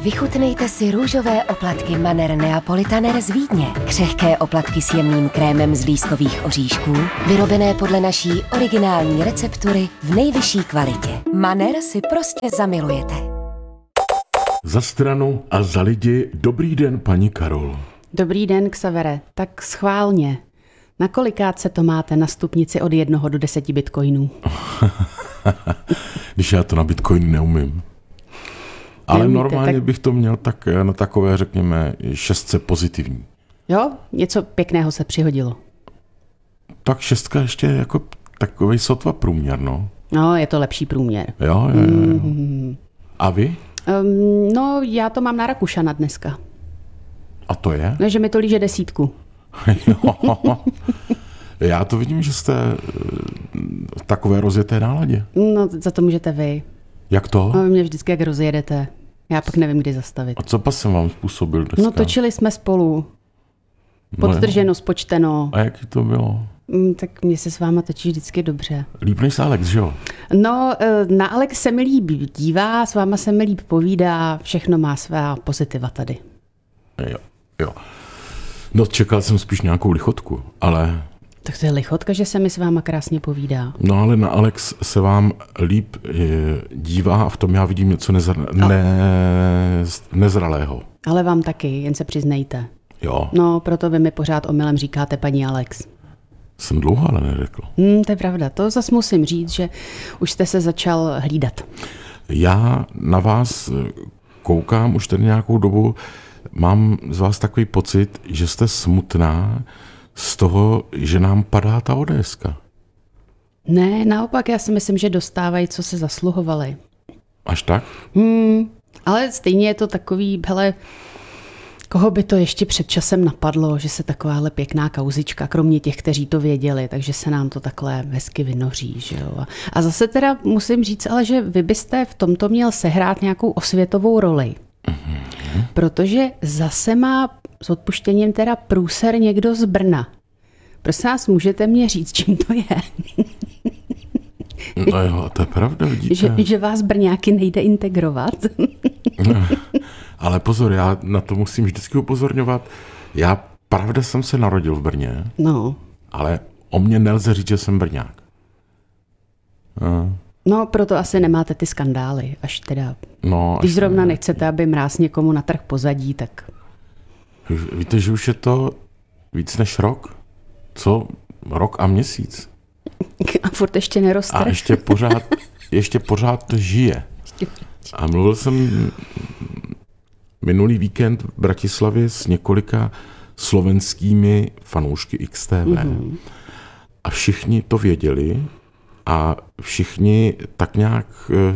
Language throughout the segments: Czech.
Vychutnejte si růžové oplatky Manner Neapolitaner z Vídně. Křehké oplatky s jemným krémem z lískových oříšků, vyrobené podle naší originální receptury v nejvyšší kvalitě. Manner si prostě zamilujete. Za stranu a za lidi, dobrý den, paní Karol. Dobrý den, Xavere. Tak schválně. Na kolikátce to máte na stupnici od 1 do 10 bitcoinů? Když já to na bitcoin neumím. Ale Neumíte, normálně tak... bych to měl tak na takové, řekněme, 6 pozitivní. Jo, něco pěkného se přihodilo. Tak 6 ještě jako takovej sotva průměr, no. No, je to lepší průměr. Jo. A vy? No, já to mám na Rakušana dneska. A to je? No, že mi to líže 10. Jo. Já to vidím, že jste v takové rozjeté náladě. No, za to můžete vy. Jak to? No, mě vždycky jak rozjedete. Já pak nevím, kdy zastavit. A co pas jsem vám způsobil dneska? No, točili jsme spolu. Podtrženo, spočteno. A jaký to bylo? Tak mě se s váma točí vždycky dobře. Líp než Alex, že jo? No, na Alex se mi líp dívá, s váma se mi líp povídá, všechno má svá pozitiva tady. Jo. No, čekal jsem spíš nějakou lichotku, ale... Tak to je lichotka, že se mi s váma krásně povídá. No, ale na Alex se vám líp dívá a v tom já vidím něco nezralého. Ale vám taky, jen se přiznejte. Jo. No, proto vy mi pořád omylem říkáte paní Alex. Jsem dlouho ale neřekl. To je pravda, to zas musím říct, že už jste se začal hlídat. Já na vás koukám už tady nějakou dobu, mám z vás takový pocit, že jste smutná z toho, že nám padá ta ODSka. Ne, naopak, já si myslím, že dostávají, co se zasluhovali. Až tak? Ale stejně je to takový, hele, koho by to ještě před časem napadlo, že se takováhle pěkná kauzička, kromě těch, kteří to věděli, takže se nám to takhle hezky vynoří, že jo. A zase teda musím říct, ale že vy byste v tomto měl sehrát nějakou osvětovou roli. Protože zase má s odpuštěním teda průser někdo z Brna. Prosím vás, můžete mě říct, čím to je? No jo, to je pravda, vidíte. Že vás Brňáky nejde integrovat? Ale pozor, já na to musím vždycky upozorňovat. Já pravda jsem se narodil v Brně, ale o mě nelze říct, že jsem Brňák. No, proto asi nemáte ty skandály, až teda. No, když zrovna nechcete, aby mráz někomu natrhl pozadí, tak... Víte, že už je to víc než rok? Co? Rok a měsíc. A furt ještě neroste. A ještě pořád žije. A mluvil jsem minulý víkend v Bratislavě s několika slovenskými fanoušky XTV. A všichni to věděli a všichni tak nějak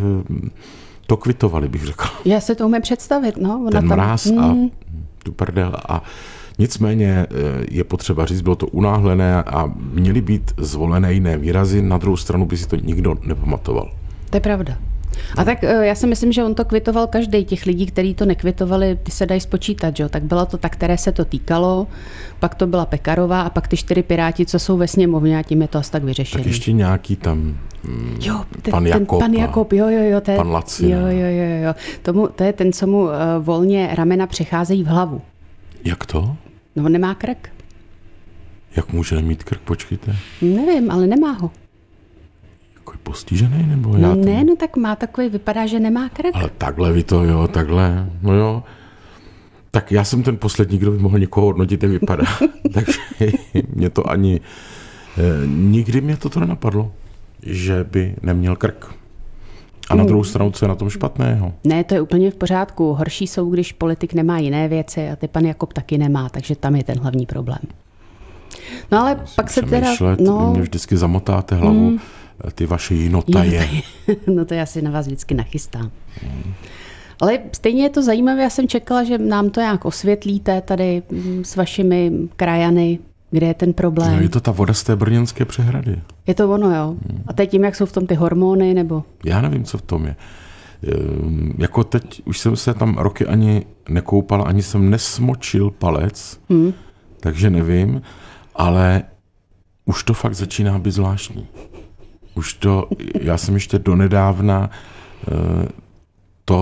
to kvitovali, bych řekl. Já se to umím představit, no. Ten mráz a tu prdel. A nicméně je potřeba říct, bylo to unáhlené a měly být zvolené jiné výrazy, na druhou stranu by si to nikdo nepamatoval. To je pravda. A tak já si myslím, že on to kvitoval každý. Těch lidí, kteří to nekvitovali, ty se dají spočítat, že? Tak byla to ta, které se to týkalo, pak to byla Pekarová a pak ty 4 piráti, co jsou ve sněmovně a tím je to asi tak vyřešené. Tak ještě nějaký tam pan Jakob, jo. Pan Lacina. Jo. To je ten, co mu volně ramena přecházejí v hlavu. Jak to? No, on nemá krk. Jak může mít krk, počkejte? Nevím, ale nemá ho. Jako je postižený, nebo já? No tak má takový, vypadá, že nemá krk. Ale takhle vy to, jo, takhle, no jo. Tak já jsem ten poslední, kdo by mohl někoho hodnotit, jak vypadá. Takže mě to ani, nikdy mě toto nenapadlo, že by neměl krk. A na druhou stranu, co je na tom špatného? Ne, to je úplně v pořádku. Horší jsou, když politik nemá jiné věci a ty pan Jakob taky nemá, takže tam je ten hlavní problém. No ale pak se teda... Mě vždycky zamotáte hlavu, ty vaše jinotaje. No to já si na vás vždycky nachystám. Ale stejně je to zajímavé, já jsem čekala, že nám to nějak osvětlíte tady s vašimi krajany, kde je ten problém. No, je to ta voda z té brněnské přehrady. Je to ono, jo. A teď tím, jak jsou v tom ty hormony, nebo? Já nevím, co v tom je. Jako teď už jsem se tam roky ani nekoupal, ani jsem nesmočil palec, takže nevím, ale už to fakt začíná být zvláštní. Já jsem ještě donedávna to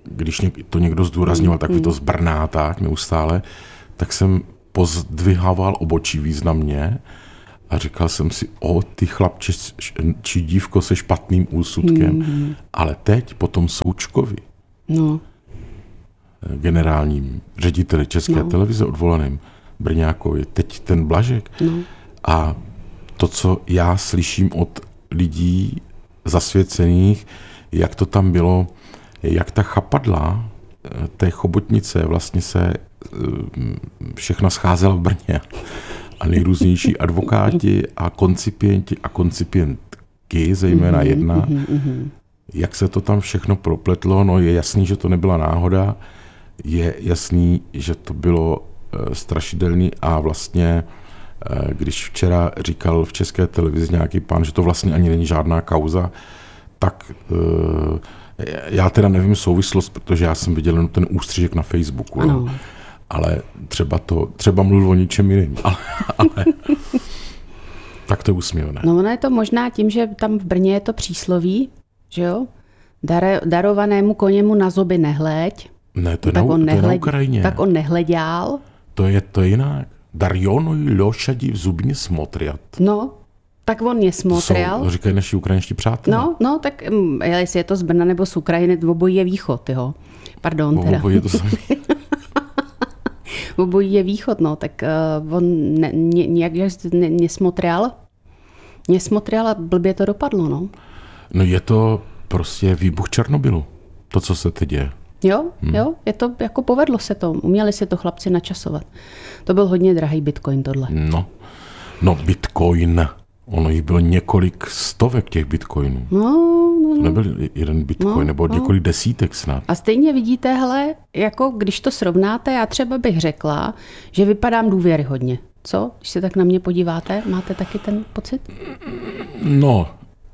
když to někdo zdůrazňoval, tak to z Brna tak neustále, tak jsem pozdvihával obočí významně a říkal jsem si, ty chlapče či dívko se špatným úsudkem, ale teď po tom Součkovi, generálním řediteli České televize odvolaným Brňákovi, teď ten Blažek a to, co já slyším od lidí zasvěcených, jak to tam bylo, jak ta chapadla té chobotnice vlastně se všechna scházela v Brně a nejrůznější advokáti a koncipienti a koncipientky, zejména jedna, jak se to tam všechno propletlo, no je jasný, že to nebyla náhoda, je jasný, že to bylo strašidelný a vlastně, když včera říkal v České televizi nějaký pán, že to vlastně ani není žádná kauza, tak já teda nevím souvislost, protože já jsem viděl jenom ten ústřižek na Facebooku, no. Ale třeba mluvil o ničem jiným, ale tak to je úsměvné. No ono je to možná tím, že tam v Brně je to přísloví, že jo? Darovanému koněmu na zuby nehleď. Ne, to je na Ukrajině. Tak on nehleděl. To je jinak. Darjonuj lošadí v zubně smotriat. No, tak on je smotrial. To říkají naši ukrajinští přátelé. No, tak jestli je to z Brna nebo z Ukrajiny, obojí je východ, jo. Pardon, teda. Obojí je to samé. Obojí je východ, no, tak on nějak nesmotrial. Nesmotrial a blbě to dopadlo, no. No je to prostě výbuch Černobylu, to, co se teď děje. Jo, je to, jako povedlo se to, uměli si to chlapci načasovat. To byl hodně drahý bitcoin tohle. No bitcoin, ono jich bylo několik stovek těch bitcoinů. To nebyl jeden bitcoin, nebo několik desítek snad. A stejně vidíte, hele, jako když to srovnáte, já třeba bych řekla, že vypadám důvěryhodně. Co? Když se tak na mě podíváte, máte taky ten pocit? No,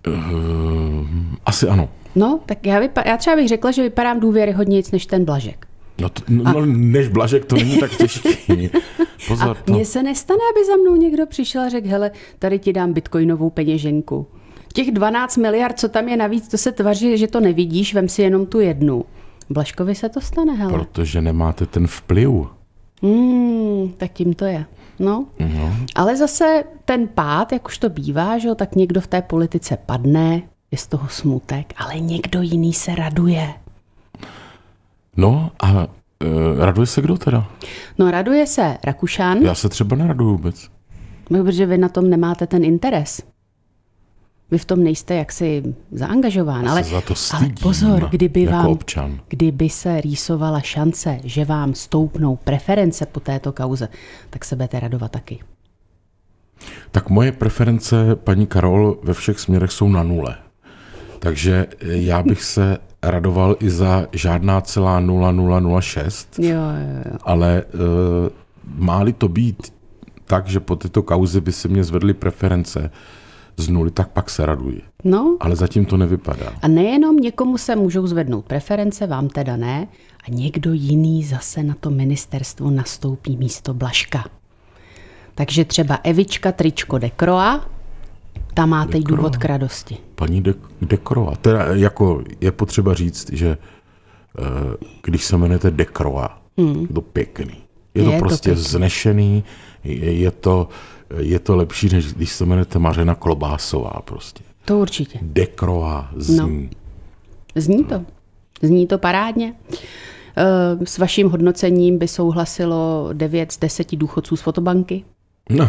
asi ano. No, tak já třeba bych řekla, že vypadám důvěryhodnějc než ten Blažek. Než Blažek to není tak těžký. Pozor. A mně se nestane, aby za mnou někdo přišel a řekl, hele, tady ti dám bitcoinovou peněženku. Těch 12 miliard, co tam je navíc, to se tvaří, že to nevidíš, vem si jenom tu jednu. Blažkovi se to stane, hele. Protože nemáte ten vplyv. Tak tím to je. No. Ale zase ten pád, jak už to bývá, že jo, tak někdo v té politice padne, je z toho smutek, ale někdo jiný se raduje. No a raduje se kdo teda? No raduje se Rakušan. Já se třeba neraduju vůbec. Protože vy na tom nemáte ten interes. Vy v tom nejste jaksi zaangažován. Ale pozor, kdyby se rýsovala šance, že vám stoupnou preference po této kauze, tak se budete radovat taky. Tak moje preference, paní Karol, ve všech směrech jsou na nule. Takže já bych se radoval i za žádná celá 0006, jo. Ale má-li to být tak, že po této kauze by se mě zvedly preference z nuly, tak pak se raduji. No. Ale zatím to nevypadá. A nejenom někomu se můžou zvednout preference, vám teda ne, a někdo jiný zase na to ministerstvo nastoupí místo Blažka. Takže třeba Evička Tričko Dekroa, tam máte i důvod k radosti. Paní Dekroa. Teda jako je potřeba říct, že když se jmenujete Dekroa, je to pěkný. Je to prostě vznešený, je to lepší, než když se jmenujete Mařena Klobásová prostě. To určitě. Dekroa zní. No. Zní to parádně. S vaším hodnocením by souhlasilo 9 z 10 důchodců z fotobanky. No.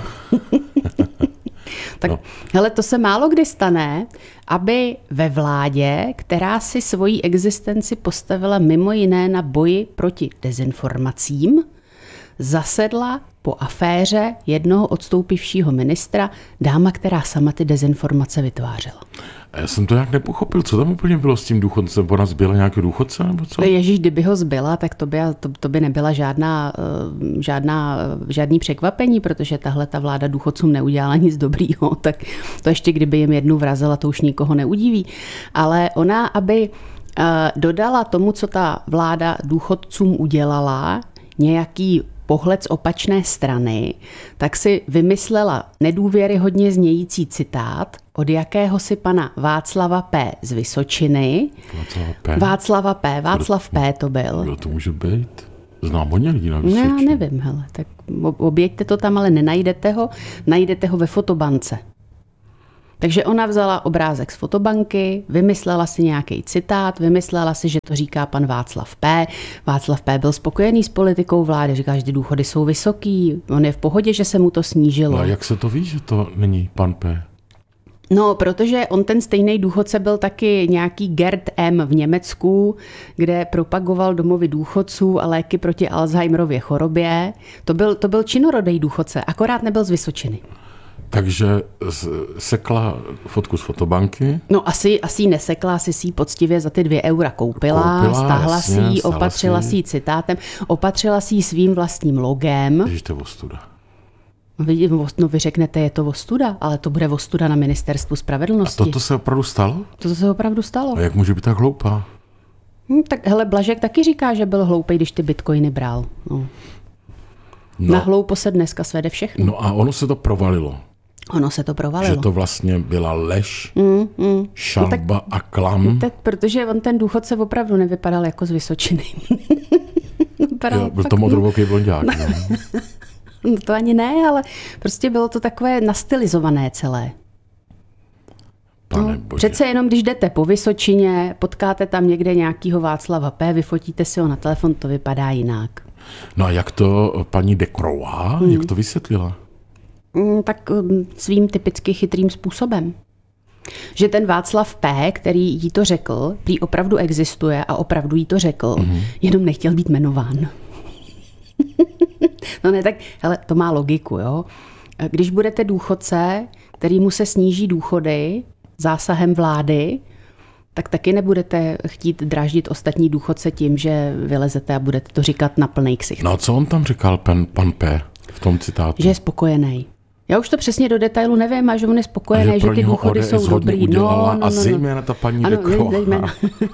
Tak hele, to se málo kdy stane, aby ve vládě, která si svoji existenci postavila mimo jiné na boji proti dezinformacím, zasedla po aféře jednoho odstoupivšího ministra dáma, která sama ty dezinformace vytvářela. A já jsem to nějak nepochopil, co tam úplně bylo s tím důchodcem? Ona zbyla nějaký důchodce nebo co? Ježíš, kdyby ho zbyla, tak to by nebyla žádný překvapení, protože tahle ta vláda důchodcům neudělala nic dobrýho, tak to ještě kdyby jim jednu vrazila, to už nikoho neudiví. Ale ona, aby dodala tomu, co ta vláda důchodcům udělala, nějaký pohled z opačné strany, tak si vymyslela nedůvěryhodně znějící citát od jakéhosi pana Václava P. z Vysočiny. Václava P. Václav P. to byl. Kdo to může být? Znám hodně lidí na Vysočině. Já nevím, hele, tak objeďte to tam, ale najdete ho ve fotobance. Takže ona vzala obrázek z fotobanky, vymyslela si nějaký citát, vymyslela si, že to říká pan Václav P. Václav P. byl spokojený s politikou vlády, říká, že ty důchody jsou vysoký, on je v pohodě, že se mu to snížilo. No a jak se to ví, že to není pan P.? No, protože on ten stejný důchodce byl taky nějaký Gerd M. v Německu, kde propagoval domovy důchodců a léky proti Alzheimerově chorobě. To byl činorodý důchodce, akorát nebyl z Vysočiny. Takže sekla fotku z fotobanky. No asi ji nesekla, asi si ji poctivě za ty 2 eura koupila stáhla si ji, opatřila si ji citátem, opatřila si ji svým vlastním logem. Ježiš, to je ostuda. No vy řeknete, je to ostuda, ale to bude ostuda na ministerstvu spravedlnosti. A toto se opravdu stalo? To se opravdu stalo. A jak může být tak hloupá? Tak hele, Blažek taky říká, že byl hloupý, když ty bitcoiny bral. No. Na hloupo se dneska svede všechno. No a ono se to provalilo. Ono se to provalilo. Že to vlastně byla lež, šalba a klam. Tak, protože on ten důchodce opravdu nevypadal jako z Vysočiny. Jo, byl to modrovoký blonďák. No to ani ne, ale prostě bylo to takové nastylizované celé. Pane bože. Přece jenom, když jdete po Vysočině, potkáte tam někde nějakýho Václava P., vyfotíte si ho na telefon, to vypadá jinak. No a jak to paní Dekrová, jak to vysvětlila? Tak svým typicky chytrým způsobem. Že ten Václav P., který jí to řekl, prý opravdu existuje a opravdu jí to řekl, jenom nechtěl být jmenován. No ne, tak hele, to má logiku, jo. Když budete důchodce, kterýmu se sníží důchody zásahem vlády, tak taky nebudete chtít dráždit ostatní důchodce tím, že vylezete a budete to říkat na plnej ksicht. No a co on tam říkal, pan P. v tom citátu? Že je spokojený. Já už to přesně do detailu nevím, a že on je spokojený, že ty důchody jsou dobrý. No, a zejména ta paní Dekrová.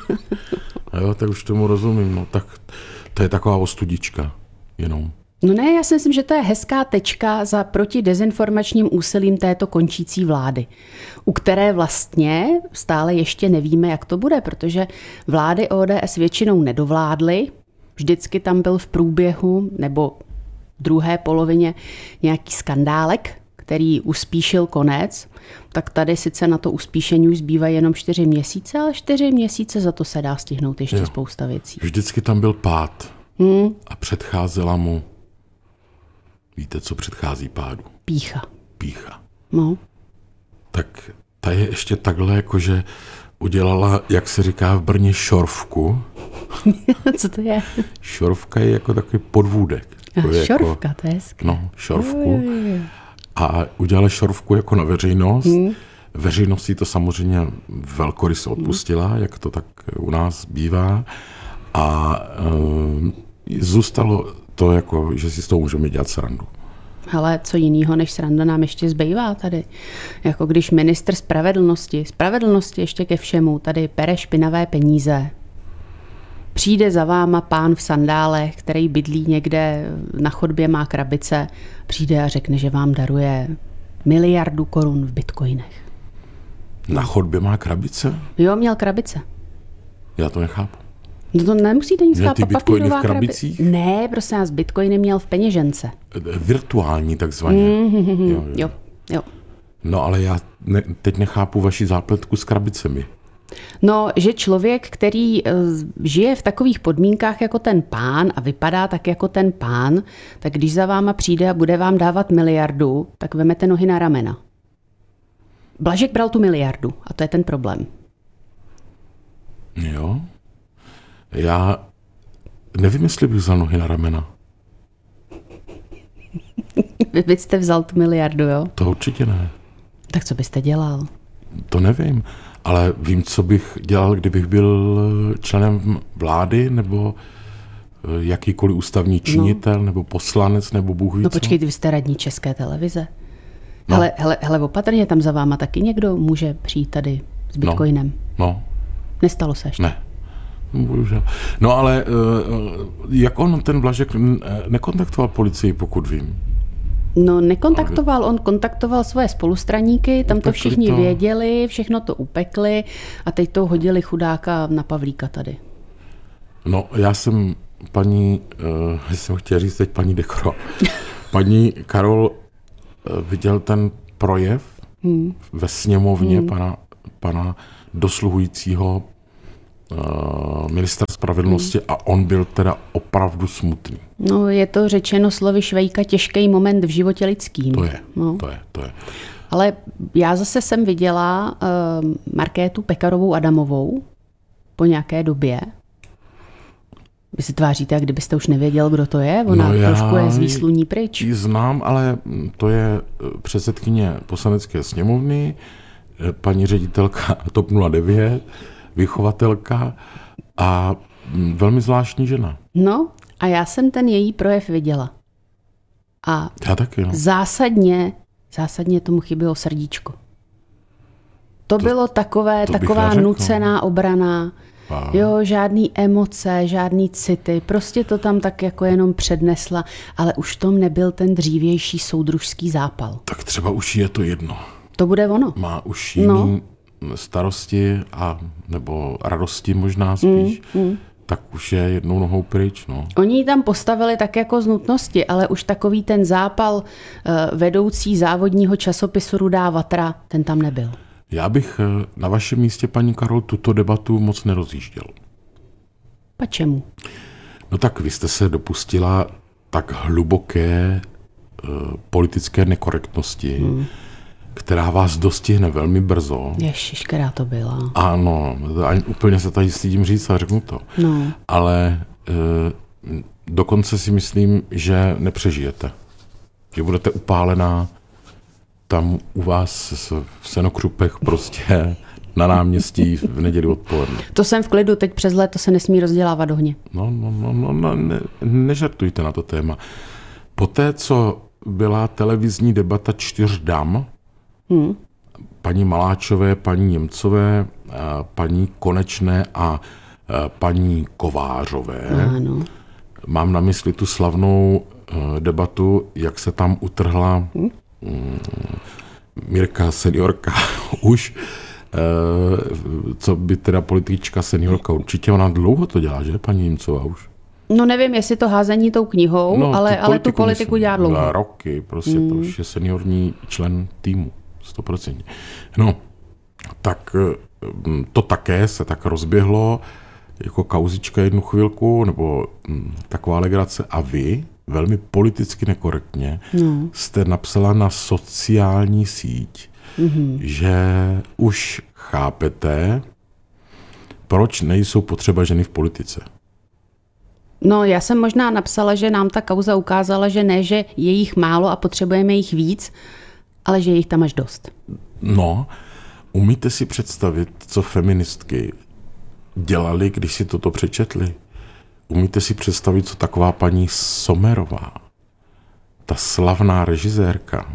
Jo, tak už tomu rozumím. No, tak to je taková ostudička jenom. No ne, já si myslím, že to je hezká tečka za protidezinformačním úsilím této končící vlády, u které vlastně stále ještě nevíme, jak to bude, protože vlády ODS většinou nedovládly, vždycky tam byl v průběhu nebo druhé polovině nějaký skandálek, který uspíšil konec, tak tady sice na to uspíšení už zbývají jenom 4 měsíce, ale 4 měsíce za to se dá stihnout ještě spousta věcí. Vždycky tam byl pád a předcházela mu, víte, co předchází pádu? Pýcha. No. Tak ta je ještě takhle, jakože udělala, jak se říká v Brně, šorvku. Co to je? Šorvka je jako takový podvůdek. Šorvka, to je hezké. No, šorvku. A udělala šorvku jako na veřejnost. Veřejnost si to samozřejmě velkoryse odpustila, jak to tak u nás bývá. A zůstalo to jako, že si s toho můžeme dělat srandu. Ale co jinýho než sranda nám ještě zbývá tady. Jako když ministr spravedlnosti ještě ke všemu, tady pere špinavé peníze. Přijde za váma pán v sandálech, který bydlí někde na chodbě, má krabice, přijde a řekne, že vám daruje 1 miliardu korun v bitcoinech. Na chodbě má krabice? Jo, měl krabice. Já to nechápu. No to nemusíte nic chápat. Ty bitcoiny v krabicích? Ne, prosím vás, bitcoiny měl v peněžence. Virtuální takzvaně. Jo. No ale já teď nechápu vaši zápletku s krabicemi. No, že člověk, který žije v takových podmínkách jako ten pán a vypadá tak jako ten pán, tak když za váma přijde a bude vám dávat 1 miliardu, tak vemete nohy na ramena. Blažek bral tu 1 miliardu a to je ten problém. Jo. Já nevím, jestli bych vzal nohy na ramena. Vy byste vzal tu 1 miliardu, jo? To určitě ne. Tak co byste dělal? To nevím, ale vím, co bych dělal, kdybych byl členem vlády, nebo jakýkoliv ústavní činitel, nebo poslanec, nebo Bůh ví co. No počkejte, vy jste radní České televize. No. Hele, opatrně, tam za váma taky někdo může přijít tady s bitcoinem. No. Nestalo se ještě? Ne. Bohužel. No ale jak on, ten Blažek, nekontaktoval policii, pokud vím? No nekontaktoval, on kontaktoval svoje spolustraníky, tam to všichni věděli, všechno to upekli a teď to hodili chudáka na Pavlíka tady. No já jsem jsem chtěl říct teď paní Dekro, paní Karol viděl ten projev ve sněmovně pana dosluhujícího ministra spravedlnosti a on byl teda opravdu smutný. No je to řečeno slovy Švejka těžký moment v životě lidským. To je. Ale já zase jsem viděla Markétu Pekarovou Adamovou po nějaké době. Vy si tváříte, jak kdybyste už nevěděl, kdo to je? Ona trošku je z výsluní pryč. Ji znám, ale to je předsedkyně poslanecké sněmovny, paní ředitelka TOP 09, vychovatelka a velmi zvláštní žena. No a já jsem ten její projev viděla. A já taky, no. Zásadně tomu chybělo srdíčko. To bylo taková nucená obrana. Wow. Jo, žádný emoce, žádný city, prostě to tam tak jako jenom přednesla, ale už v tom nebyl ten dřívější soudružský zápal. Tak třeba už je to jedno. To bude ono. Má už jiný starosti nebo radosti možná spíš, tak už je jednou nohou pryč. No. Oni ji tam postavili tak jako z nutnosti, ale už takový ten zápal vedoucí závodního časopisu Rudá Vatra, ten tam nebyl. Já bych na vašem místě, paní Karol, tuto debatu moc nerozjížděl. Pa čemu? No tak vy jste se dopustila tak hluboké politické nekorektnosti, která vás dostihne velmi brzo. Ježiš, která to byla. Ano, úplně se tady stydím říct a řeknu to. No. Ale dokonce si myslím, že nepřežijete. Že budete upálená tam u vás v Senokřupech prostě na náměstí v neděli odpoledne. To jsem v klidu, teď přes léto se nesmí rozdělávat ohně. Nežartujte na to téma. Poté, co byla televizní debata 4 dam, paní Maláčové, paní Němcové, paní Konečné a paní Kovářové, ano. Mám na mysli tu slavnou debatu, jak se tam utrhla Mirka seniorka už, co by teda politička seniorka, určitě ona dlouho to dělá, že, paní Němcová už? No nevím, jestli to házení tou knihou, ale tu politiku dělá dlouho. Roky, prostě to už je seniorní člen týmu, 100%. No, tak to také se tak rozběhlo, jako kauzička jednu chvilku, nebo taková legrace a vy, velmi politicky nekorektně, jste napsala na sociální síť, že už chápete, proč nejsou potřeba ženy v politice. No, já jsem možná napsala, že nám ta kauza ukázala, že ne, že je jich málo a potřebujeme jich víc, ale že je jich tam až dost. No, umíte si představit, co feministky dělali, když si toto přečetli? Umíte si představit, co taková paní Sommerová, ta slavná režisérka,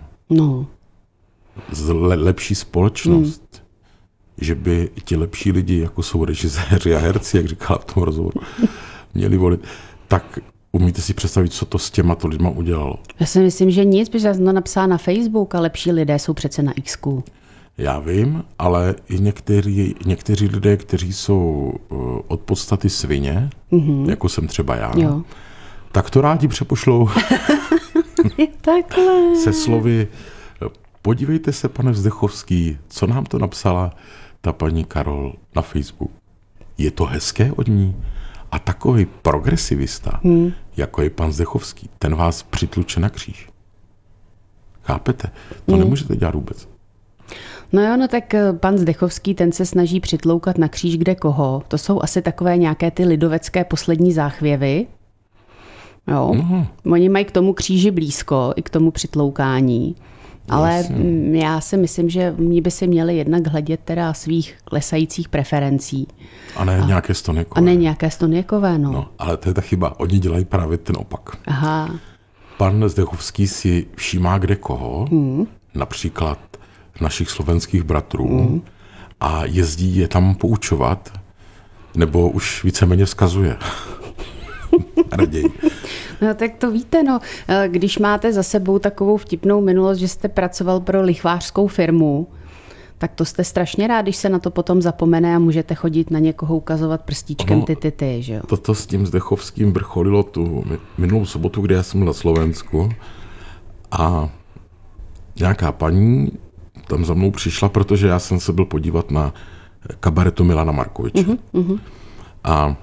lepší společnost, že by ti lepší lidi, jako jsou režiséři a herci, jak říkala v tom rozhovoru, měli volit, tak umíte si představit, co to s těmato lidma udělalo? Já si myslím, že nic, protože já jsem to napsala na Facebook a lepší lidé jsou přece na X-ku. Já vím, ale i někteří lidé, kteří jsou od podstaty svině, jako jsem třeba já, tak to rádi přepošlou Takhle. se slovy: podívejte se, pane Zdechovský, co nám to napsala ta paní Karol na Facebook. Je to hezké od ní? A takový progresivista, jako je pan Zdechovský, ten vás přitluče na kříž. Chápete? To nemůžete dělat vůbec. No tak pan Zdechovský, ten se snaží přitloukat na kříž kde koho. To jsou asi takové nějaké ty lidovecké poslední záchvěvy. Jo. Oni mají k tomu kříži blízko, i k tomu přitloukání. Ale já si myslím, že oni by si měli jednak hledět teda svých klesajících preferencí. A ne nějaké Stoniekové. A ne nějaké Stoniekové, no. Ale to je ta chyba. Oni dělají právě ten opak. Aha. Pan Zdechovský si všímá kde koho, například našich slovenských bratrů, a jezdí je tam poučovat, Nebo už víceméně vzkazuje. Raději. No tak to víte, no, když máte za sebou takovou vtipnou minulost, že jste pracoval pro lichvářskou firmu, tak to jste strašně rád, když se na to potom zapomene a můžete chodit na někoho ukazovat prstíčkem ty, že jo? Toto s tím Zdechovským vrcholilo tu minulou sobotu, kdy já jsem byl na Slovensku a nějaká paní tam za mnou přišla, protože já jsem se byl podívat na kabaretu Milana Markoviče. A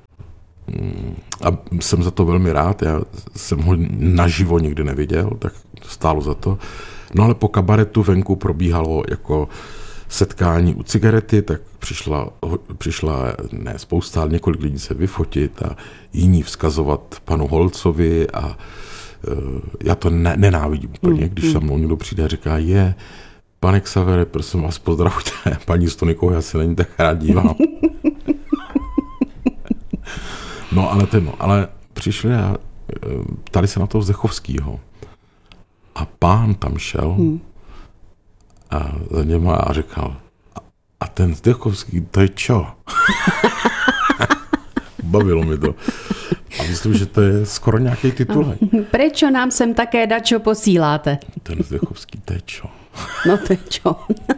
jsem za to velmi rád, já jsem ho naživo nikdy neviděl, tak stálo za to. No ale po kabaretu venku probíhalo jako setkání u cigarety, tak přišla ne spousta, ale několik lidí se vyfotit a jiní vzkazovat panu Holcovi a já to nenávidím úplně, když za mnou někdo přijde a říká, pane Xavere, prosím vás, pozdravujte paní Stonikovou, já se na ní tak rád dívám. No ale přišli a ptali se na toho Zdechovskýho. A pán tam šel a za něma a říkal, a ten Zdechovský, to je čo? Bavilo mi to. A myslím, že to je skoro nějaký titulek. Prečo nám sem také dačo posíláte? Ten Zdechovský, to je čo? No to je čo?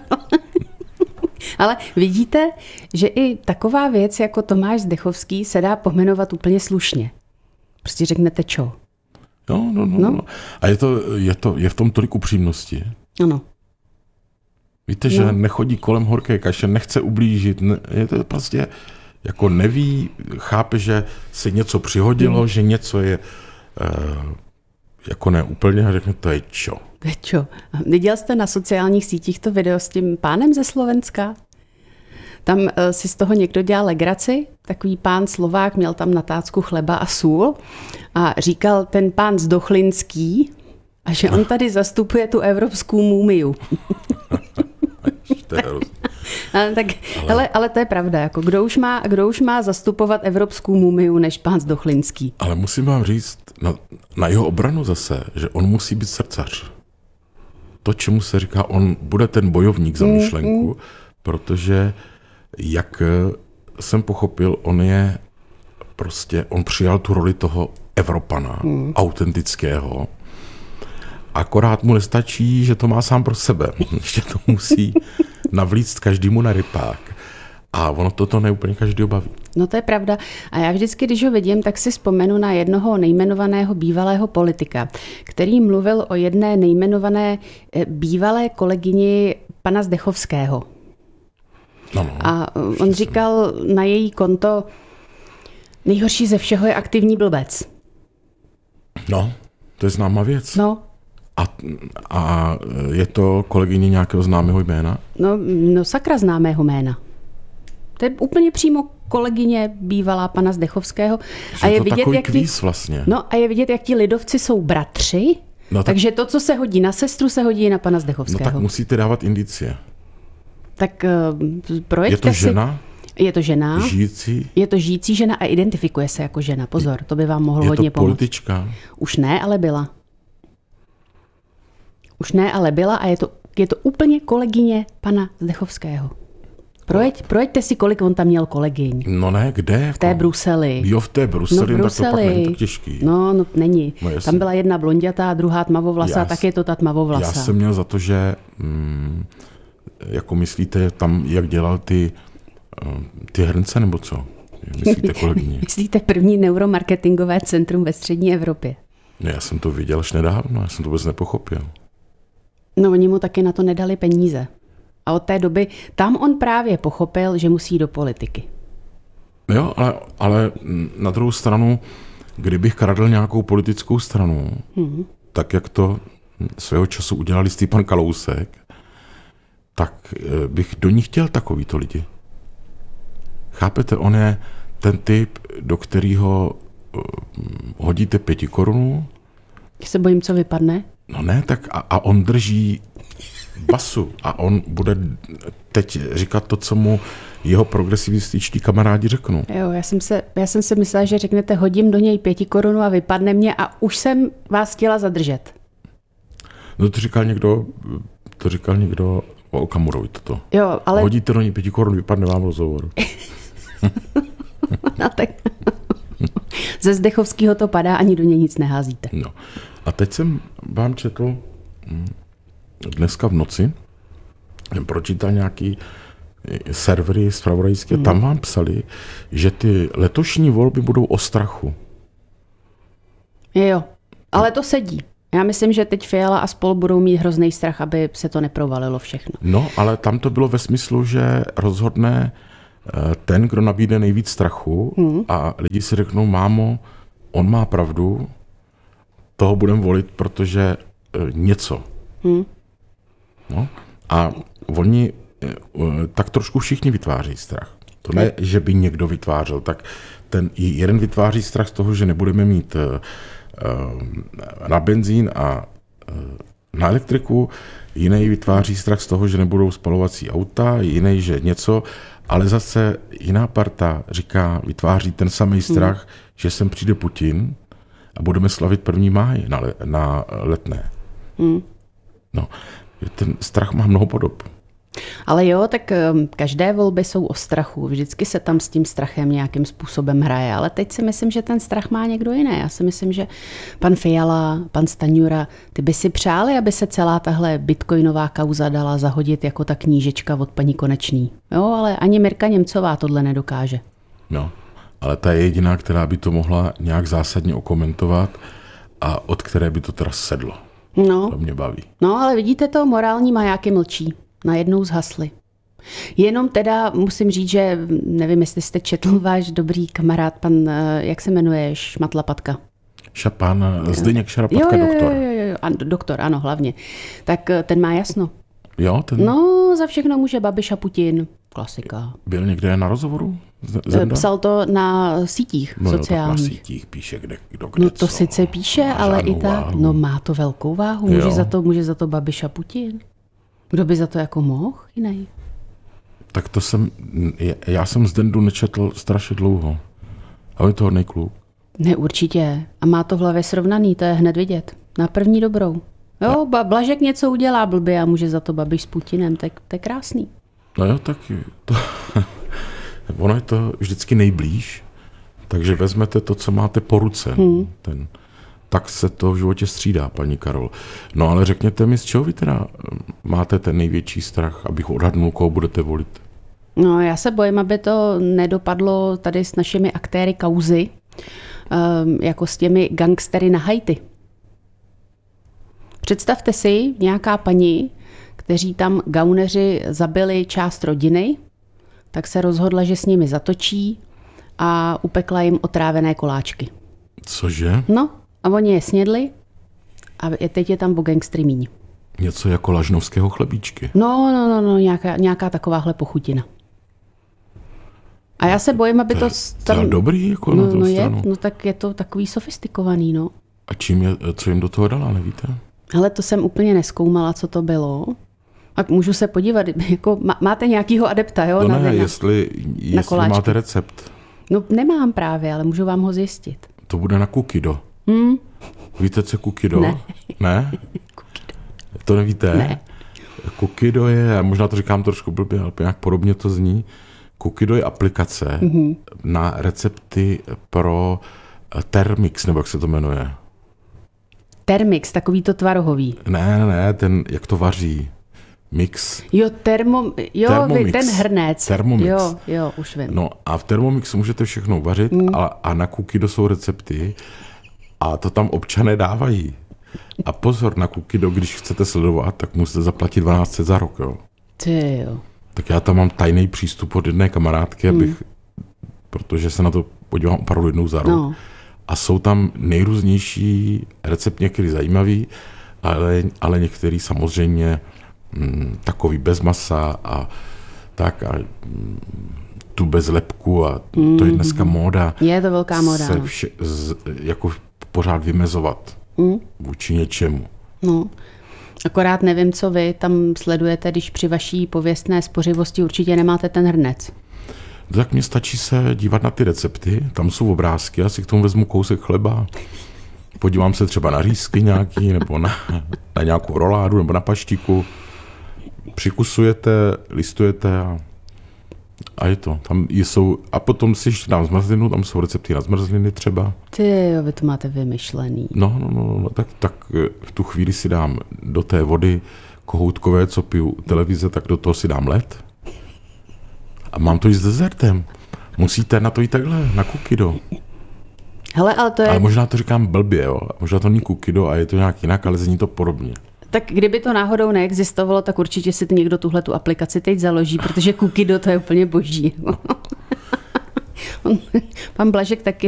Ale vidíte, že i taková věc jako Tomáš Zdechovský se dá pomenovat úplně slušně. Prostě řeknete čo. No. A je v tom tolik upřímnosti. Ano. Víte, že nechodí kolem horké kaše, nechce ublížit, je to prostě jako neví, chápe, že se něco přihodilo, že něco je jako neúplně a řekne, to je čo. To je čo. Viděl jste na sociálních sítích to video s tím pánem ze Slovenska? Tam si z toho někdo dělal legraci, takový pán Slovák měl tam na tácku chleba a sůl a říkal ten pán Zdochlinský, a že on tady zastupuje tu evropskou mumiu. Ale to je pravda, jako kdo už má zastupovat evropskou mumiu než pán Zdochlinský. Ale musím vám říct na jeho obranu zase, že on musí být srdcař. To, čemu se říká, on bude ten bojovník za myšlenku, protože jak jsem pochopil, on přijal tu roli toho Evropana, autentického, akorát mu nestačí, že to má sám pro sebe. Ještě to musí navlíct každému na rypák. A ono toto neúplně každý baví. No to je pravda. A já vždycky, když ho vidím, tak si vzpomenu na jednoho nejmenovaného bývalého politika, který mluvil o jedné nejmenované bývalé kolegyni pana Zdechovského. No, a on říkal na její konto, nejhorší ze všeho je aktivní blbec. No, to je známá věc. No. A je to kolegyně nějakého známého jména? No sakra známého jména. To je úplně přímo kolegyně bývalá pana Zdechovského. A je vidět, jak vlastně. No a je vidět, jak ti lidovci jsou bratři, takže to, co se hodí na sestru, se hodí i na pana Zdechovského. No tak musíte dávat indicie. Tak projeďte si. Je to žena? Je to žena. Žijící? Je to žijící žena a identifikuje se jako žena. Pozor, to by vám mohlo hodně pomoct. Je to politička? Už ne, ale byla. A je to úplně kolegyně pana Zdechovského. Projeďte si, kolik on tam měl kolegyň. No ne, kde? V té Bruseli. Jo, v té Bruseli, tak to pak není tak těžký. No není. No, tam byla jedna blondětá a druhá tmavovlasá, tak je to ta tmavovlasá. Já jsem měl za to, že jako myslíte tam, jak dělal ty hrnce, nebo co? Myslíte kolegyně? Myslíte první neuromarketingové centrum ve střední Evropě? No, já jsem to viděl až nedávno, já jsem to vůbec nepochopil. No oni mu taky na to nedali peníze. A od té doby tam on právě pochopil, že musí do politiky. Jo, ale na druhou stranu, kdybych kradl nějakou politickou stranu, tak jak to svého času udělal jistý pan Kalousek, tak bych do ní chtěl takovýto lidi. Chápete, on je ten typ, do kterého hodíte 5 korun. Já se bojím, co vypadne. No ne, tak a on drží basu a on bude teď říkat to, co mu jeho progresivističtí kamarádi řeknou. Jo, já jsem si myslela, že řeknete, hodím do něj 5 korun a vypadne mě a už jsem vás chtěla zadržet. No to říkal někdo o Okamurovi toto. Jo, ale... Hodíte do něj 5 korun, vypadne vám rozhovor. No, tak ze Zdechovského to padá, ani do něj nic neházíte. No. A teď jsem vám četl dneska v noci, pročítal nějaký servery zpravodajské, tam vám psali, že ty letošní volby budou o strachu. Jo, ale to sedí. Já myslím, že teď Fiala a spol budou mít hrozný strach, aby se to neprovalilo všechno. No, ale tam to bylo ve smyslu, že rozhodne ten, kdo nabídne nejvíc strachu a lidi si řeknou, mámo, on má pravdu, toho budeme volit, protože něco. No, a oni tak trošku všichni vytváří strach. To ne, že by někdo vytvářel, tak ten jeden vytváří strach z toho, že nebudeme mít na benzín a na elektriku, jiný vytváří strach z toho, že nebudou spalovací auta, jiný, že něco, ale zase jiná parta říká, vytváří ten samý strach, že sem přijde Putin a budeme slavit 1. máj na Letné. No, ten strach má mnoho podob. Ale jo, tak každé volby jsou o strachu. Vždycky se tam s tím strachem nějakým způsobem hraje. Ale teď si myslím, že ten strach má někdo jiný. Já si myslím, že pan Fiala, pan Stanjura, ty by si přáli, aby se celá tahle bitcoinová kauza dala zahodit jako ta knížečka od paní Konečný. Jo, ale ani Mirka Němcová tohle nedokáže. No, ale ta je jediná, která by to mohla nějak zásadně okomentovat a od které by to teda sedlo. No. To mě baví. No, ale vidíte to, morální majáky mlčí. Najednou zhasly. Jenom teda musím říct, že nevím, jestli jste četl váš dobrý kamarád, pan, jak se jmenuje, Šmatlapatka. Pan Zdeněk Šarapatka, doktor. Jo, doktor, ano, hlavně. Tak ten má jasno. Jo, ten No, za všechno může Babiš a Putin. Klasika. byl někde na rozhovoru? Zenda? Psal to na sítích sociálních. No, na sítích píše, kdo No to sice píše, ale i tak. Váhu. No má to velkou váhu. Může za to Babiš a Putin. Kdo by za to jako mohl jiný? Tak to já jsem Zdendu nečetl strašně dlouho. A je to hodnej kluk. Ne, určitě. A má to v hlavě srovnaný, to je hned vidět. Na první dobrou. Jo, Blažek něco udělá blbě a může za to Babiš s Putinem, tak to je krásný. No jo, tak to, ono je to vždycky nejblíž, takže vezmete to, co máte po ruce. Tak se to v životě střídá, paní Karol. No ale řekněte mi, z čeho vy teda máte ten největší strach, abych odhadnul, koho budete volit? No já se bojím, aby to nedopadlo tady s našimi aktéry kauzy, jako s těmi gangstery na Haiti. Představte si nějaká paní, kteří tam gauneři zabili část rodiny, tak se rozhodla, že s nimi zatočí a upekla jim otrávené koláčky. Cože? No, a oni je snědli a teď je tam o gangstry míň. Něco jako lažnovského chlebíčky. No, nějaká takováhle pochutina. A já se bojím, aby to tam... dobrý, jako na druhou stranu. No tak je to takový sofistikovaný, no. A co jim do toho dala, nevíte? Hele, to jsem úplně nezkoumala, co to bylo. A můžu se podívat, jako máte nějakýho adepta, jo? No ne, jestli máte recept. No nemám právě, ale můžu vám ho zjistit. To bude na kukido. Víte, co je kukido? Ne? To nevíte? Ne. Kukido je, možná to říkám trošku blbě, ale nějak podobně to zní. Kukido je aplikace na recepty pro Thermix, nebo jak se to jmenuje. Thermix, takový to tvarohový. Ne, ten, jak to vaří. Mix. Jo, Thermomix. Ten hrnec. Thermomix. Jo, už vím. No a v Thermomixu můžete všechno vařit a na Kukido jsou recepty a to tam občané dávají. A pozor, na Kukido, když chcete sledovat, tak musíte zaplatit 12 za rok, jo. Ty jo. Tak já tam mám tajný přístup od jedné kamarádky, protože se na to podívám opravdu jednou za rok. No. A jsou tam nejrůznější recepty, některý zajímavý, ale některý samozřejmě takový bez masa a tak a tu bez lepku a to je dneska móda. Je to velká móda. Se jako pořád vymezovat vůči něčemu. No. Akorát nevím, co vy tam sledujete, když při vaší pověstné spořivosti určitě nemáte ten hrnec. Tak mně stačí se dívat na ty recepty, tam jsou obrázky, já si k tomu vezmu kousek chleba, podívám se třeba na řízky nějaký, nebo na nějakou roládu, nebo na paštiku, přikusujete, listujete a A je to. Tam jsou, a potom si ještě dám zmrzlinu, tam jsou recepty na zmrzliny třeba. Ty jo, vy to máte vymyšlený. No, tak v tu chvíli si dám do té vody kohoutkové, co piju televize, tak do toho si dám led. A mám to i s dezertem. Musíte na to jít takhle, na kukido. Hele, ale to je... Ale možná to říkám blbě, jo. Možná to není kukido a je to nějak jinak, ale zní to podobně. Tak kdyby to náhodou neexistovalo, tak určitě si někdo tuhle tu aplikaci teď založí, protože Kukido to je úplně boží. Pan Blažek taky